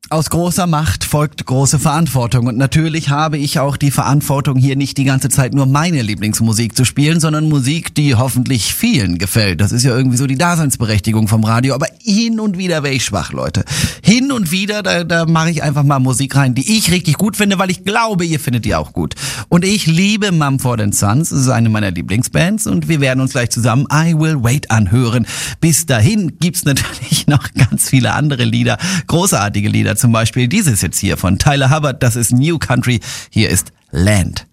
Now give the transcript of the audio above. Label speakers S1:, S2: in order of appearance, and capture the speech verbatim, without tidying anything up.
S1: Aus großer Macht folgt große Verantwortung und natürlich habe ich auch die Verantwortung, hier nicht die ganze Zeit nur meine Lieblingsmusik zu spielen, sondern Musik, die hoffentlich vielen gefällt. Das ist ja irgendwie so die Daseinsberechtigung vom Radio, aber hin und wieder wäre ich schwach, Leute. Hin und wieder, da, da mache ich einfach mal Musik rein, die ich richtig gut finde, weil ich glaube, ihr findet die auch gut. Und ich liebe Mumford and Sons, das ist eine meiner Lieblingsbands und wir werden uns gleich zusammen I Will Wait anhören. Bis dahin gibt's natürlich noch ganz viele andere Lieder, großartige Lieder. Zum Beispiel dieses jetzt hier von Tyler Hubbard, das ist New Country, hier ist Land.